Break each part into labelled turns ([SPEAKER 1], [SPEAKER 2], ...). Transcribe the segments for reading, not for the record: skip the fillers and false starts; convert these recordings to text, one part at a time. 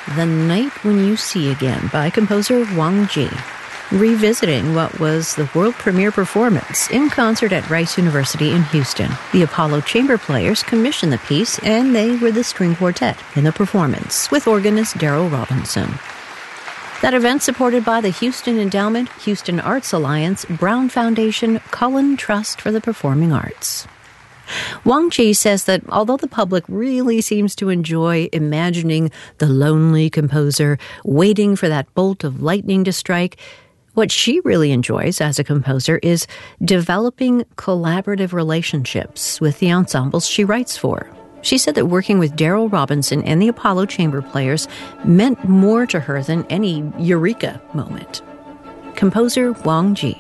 [SPEAKER 1] The Night When You See Again by composer Wang Ji, revisiting what was the world premiere performance in concert at Rice University in Houston. The Apollo Chamber Players commissioned the piece, and they were the string quartet in the performance, with organist Daryl Robinson. That event supported by the Houston Endowment, Houston Arts Alliance, Brown Foundation, Cullen Trust for the Performing Arts. Wang Ji says that although the public really seems to enjoy imagining the lonely composer waiting for that bolt of lightning to strike, what she really enjoys as a composer is developing collaborative relationships with the ensembles she writes for. She said that working with Daryl Robinson and the Apollo Chamber Players meant more to her than any eureka moment. Composer Wang Ji.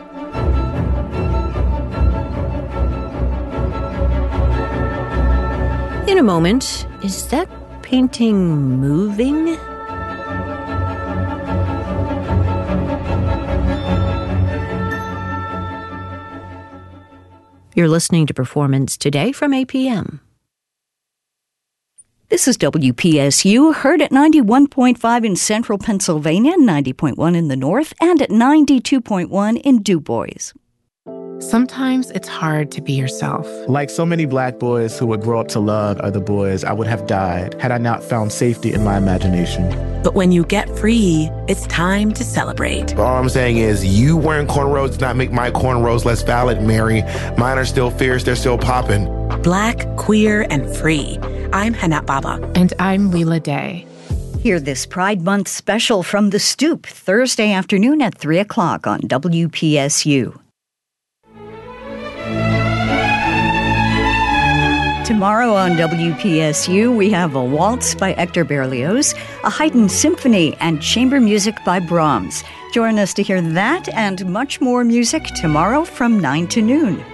[SPEAKER 1] In a moment, is that painting moving? You're listening to Performance Today from APM.
[SPEAKER 2] This is WPSU, heard at 91.5 in central Pennsylvania, 90.1 in the north, and at 92.1 in Du Bois.
[SPEAKER 3] Sometimes it's hard to be yourself.
[SPEAKER 4] Like so many black boys who would grow up to love other boys, I would have died had I not found safety in my imagination.
[SPEAKER 3] But when you get free, it's time to celebrate.
[SPEAKER 5] All I'm saying is you wearing cornrows does not make my cornrows less valid, Mary. Mine are still fierce, they're still popping.
[SPEAKER 3] Black, queer, and free. I'm Hanat Baba.
[SPEAKER 6] And I'm Leela Day.
[SPEAKER 2] Hear this Pride Month special from The Stoop, Thursday afternoon at 3 o'clock on WPSU. Tomorrow on WPSU, we have a waltz by Hector Berlioz, a Haydn symphony, and chamber music by Brahms. Join us to hear that and much more music tomorrow from 9 to noon.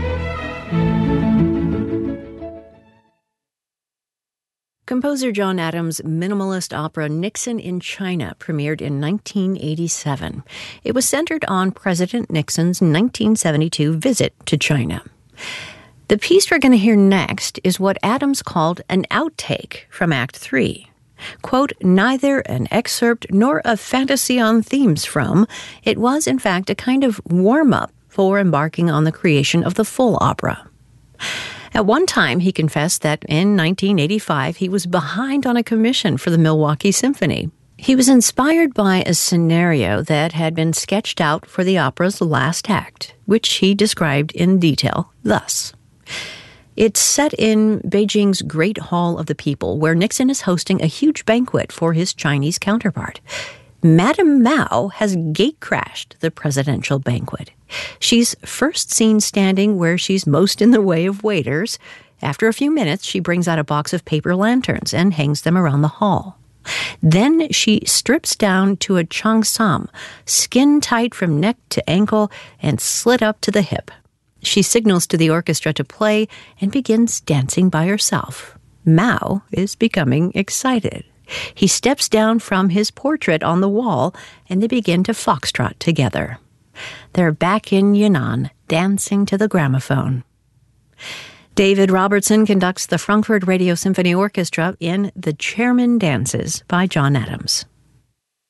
[SPEAKER 1] Composer John Adams' minimalist opera Nixon in China premiered in 1987. It was centered on President Nixon's 1972 visit to China. The piece we're going to hear next is what Adams called an outtake from Act 3. Quote, neither an excerpt nor a fantasy on themes from, it was in fact a kind of warm-up for embarking on the creation of the full opera. At one time, he confessed that in 1985 he was behind on a commission for the Milwaukee Symphony. He was inspired by a scenario that had been sketched out for the opera's last act, which he described in detail thus. It's set in Beijing's Great Hall of the People, where Nixon is hosting a huge banquet for his Chinese counterpart. Madame Mao has gate-crashed the presidential banquet. She's first seen standing where she's most in the way of waiters. After a few minutes, she brings out a box of paper lanterns and hangs them around the hall. Then she strips down to a cheongsam, skin-tight from neck to ankle and slit up to the hip. She signals to the orchestra to play and begins dancing by herself. Mao is becoming excited. He steps down from his portrait on the wall, and they begin to foxtrot together. They're back in Yunnan, dancing to the gramophone. David Robertson conducts the Frankfurt Radio Symphony Orchestra in The Chairman Dances by John Adams.